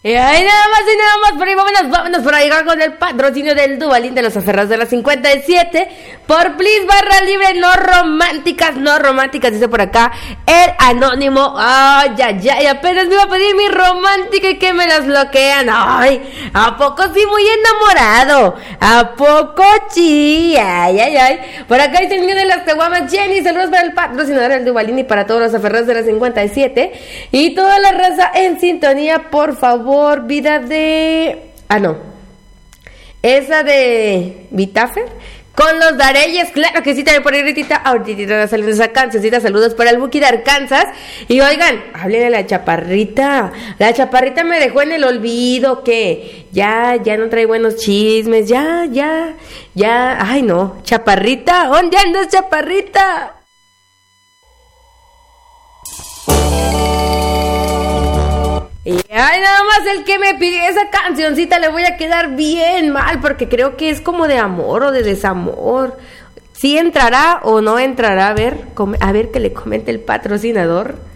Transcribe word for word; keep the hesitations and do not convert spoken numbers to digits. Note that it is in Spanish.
Y ahí nada más y nada más, por ahí vámonos, vámonos por ahí con el patrocinio del Duvalín de los aferrados de la cincuenta y siete. Por please, barra libre, no románticas, no románticas, dice por acá el anónimo. Ay, ay, ay, apenas me iba a pedir mi romántica y que me las bloquean. Ay, ¿a poco sí muy enamorado? ¿A poco sí? Ay, ay, ay. Por acá dice el niño de las Tehuamas, Jenny, saludos para el patrocinador del Duvalín y para todos los aferrados de la cincuenta y siete. Y toda la raza en sintonía, por favor. Vida de... Ah, no. Esa de Vitafer. Con los Dareyes, claro que sí, también por ahí ahorita, ahorita va saliendo esa cancioncita. Saludos para el Buki de Arkansas. Y oigan, háblenle a la chaparrita. La chaparrita me dejó en el olvido, que ya, ya no trae buenos chismes. Ya, ya, ya. Ay, no, chaparrita, ¿dónde andas, chaparrita? Y ay, nada más el que me pidió esa cancioncita le voy a quedar bien mal, porque creo que es como de amor o de desamor. ¿Sí entrará o no entrará? A ver, a ver que le comente el patrocinador.